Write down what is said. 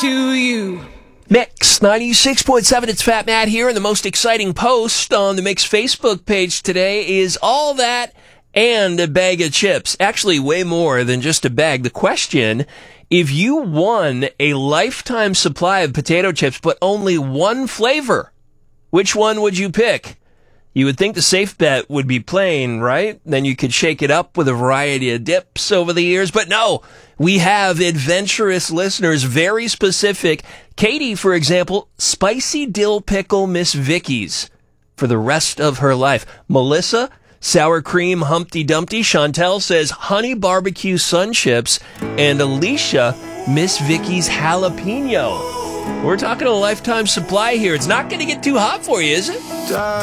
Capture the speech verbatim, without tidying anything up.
to you. Mix ninety-six point seven, it's Fat Matt here, and the most exciting post on the Mix Facebook page today is all that and a bag of chips. Actually, way more than just a bag. The question, if you won a lifetime supply of potato chips, but only one flavor, which one would you pick? You would think the safe bet would be plain, right? Then you could shake it up with a variety of dips over the years. But no, we have adventurous listeners, very specific. Katie, for example, spicy dill pickle Miss Vicky's for the rest of her life. Melissa, sour cream Humpty Dumpty. Chantel says honey barbecue sun chips. And Alicia, Miss Vicky's jalapeno. We're talking a lifetime supply here. It's not going to get too hot for you, is it?